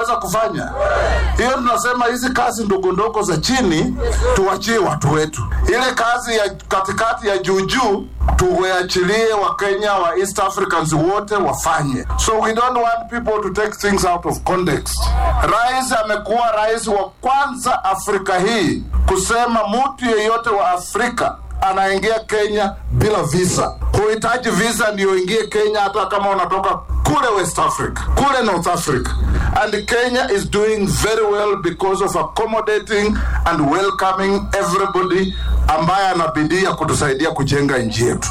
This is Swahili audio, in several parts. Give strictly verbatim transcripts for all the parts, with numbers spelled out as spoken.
wanaweza kufanya. Hiyo tunasema hizi kazi ndogo ndogo za chini tuachie watu wetu. Ile kazi ya katikati ya juu juu tuweachilie wa Kenya wa East Africans wote wafanye. So we don't want people to take things out of context. Rais amekuwa rais wa kwanza Afrika hii kusema mtu yeyote wa Afrika anaingia Kenya bila visa. Huhitaji visa ndio ingie Kenya hata kama unatoka kule West Africa, kule North Africa. And Kenya is doing very well because of accommodating and welcoming everybody ambaye anabidii ya kutusaidia kujenga nchi yetu.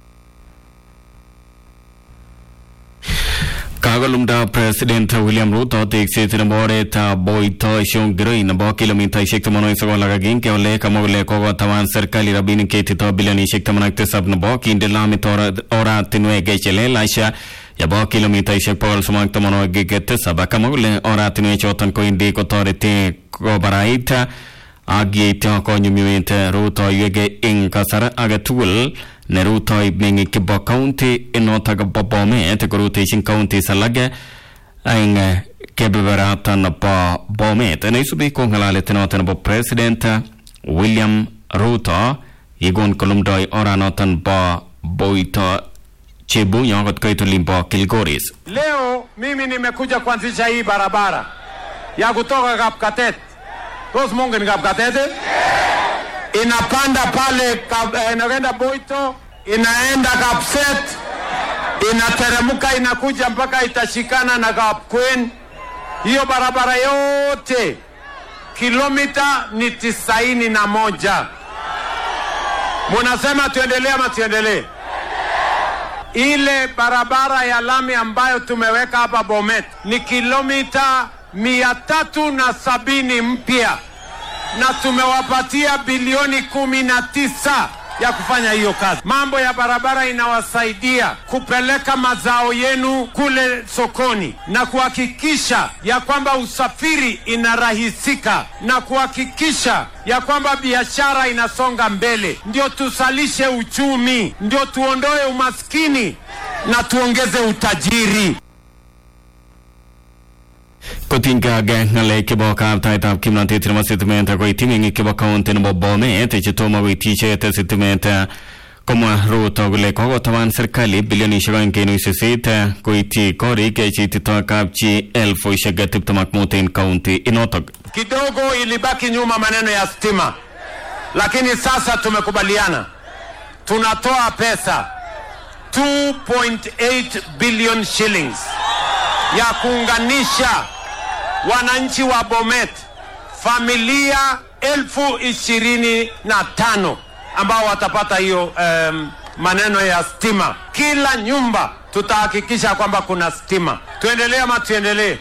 Kagalumda President William Ruto teksi tinabore ta boito shongiroi na bo kilomita shektamano isago lagagin ke ole kamole ko tawan serikali rabin ke tito bilani shektamano iktisab na bo kindelami tora ora tinwe gechele laisha ya bo kilomita shekpol sumaktamano gegete sabakamole ora tinwe chotan ko indi ko torete ko baraita agi to ko nyumite Ruto yege in kasara agatul Neruto ibningi kibo county inotaga bobome te Gurutishin county salaga ang kebeberata na pa bome te naisubi ko ngalale tenotan bo President William Ruto igon kolumdoi oranotan ba boito Chebu yongot kaito limbo Kilgoris. Leo mimi nimekuja kuanzisha hii barabara ya kutoka Kapkatet. Tos Mungu Kapkatet? Inapanda pale inaenda Boito, inaenda Kapset, inateremuka inakuja mpaka itashikana na Kapkwen. Hiyo barabara yote kilomita ni tisaini na moja. Munasema tuendelee ama tuendelee? Ile barabara ya lami ambayo tumeweka hapa Bomet ni kilomita mia tatu na sabini mpya. Na tumewapatia bilioni kumi na tisa ya kufanya hiyo kazi. Mambo ya barabara inawasaidia kupeleka mazao yenu kule sokoni na kuhakikisha ya kwamba usafiri inarahisika na kuhakikisha ya kwamba biashara inasonga mbele. Ndio tusalishe uchumi, ndio tuondoe umaskini na tuongeze utajiri. Kotinga gang ngale kibo ka taita kimnati tirma sitmenta ko itingi kibo kaunte no bome te chitoma wi tiche te sitmenta como Ruto gule ko tawan serikali bilioni shagan ke no sisita ko iti kori ke chitito kapchi elfu shagatip tamak mountain county inotok kidogo ilibaki nyuma maneno ya stima, lakini sasa tumekubaliana tunatoa pesa two point eight billion shillings ya kuunganisha wananchi wa Bomet familia elfu ishirini na tano ambao watapata hiyo um, maneno ya stima. Kila nyumba tutahakikisha kwamba kuna stima. Tuendelee ama tuendelee?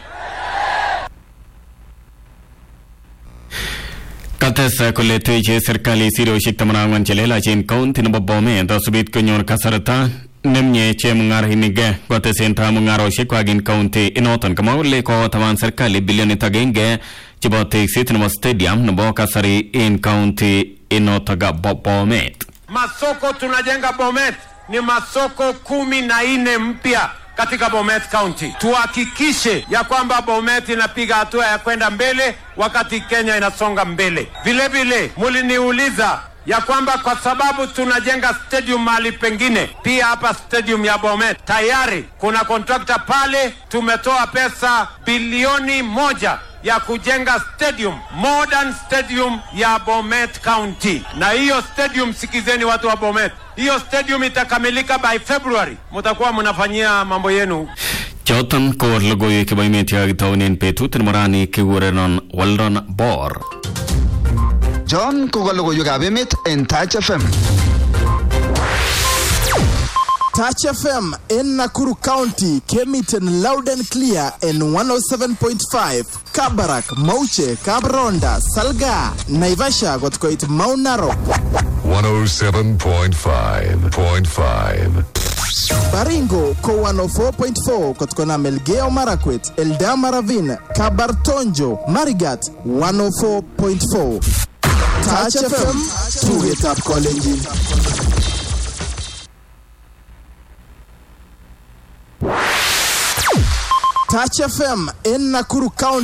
Katesa kulete je serikali siro shiktamana wanchelela chen county no bome da subit konyor kasarata nemnye che mungar hinige gote senta mungaro shikwagin county inoton kamawle ko tawan serikali bilioni tagenge chibote sitno stadium no boka sari in county inotaga Bomet. Masoko tunajenga Bomet ni masoko kumi na nne mpya katika Bomet County. Tuhakikishe ya kwamba Bomet inapiga hatua ya kwenda mbele wakati Kenya inasonga mbele. Vile vile muliniuliza ya kwamba kwa sababu tunajenga stadium mahali pengine, pia hapa stadium ya Bomet tayari kuna contractor pale, tumetoa pesa bilioni moja ya kujenga stadium, modern stadium ya Bomet County. Na hiyo stadium, sikizeni watu wa Bomet, hiyo stadium itakamilika by February, mutakuwa mnafanyia mambo yenu. Chotan ko logoy ke baymetia gitawnin petut morani ke wurenon waldon bor. John Kogalogo Yugabemet and Touch F M. Touch F M in Nakuru County came it in loud and clear in one oh seven point five. Kabarak, Mauche, Kabronda, Salga, Naivasha got quite Mount Narok. one oh seven point five point five. Baringo ko one oh four point four Kotkona Melgeo Marakwet, Eldama Ravine, Kabartonjo, Marigat one oh four point four. Touch F M, to it up calling. Touch F M in Nakuru County.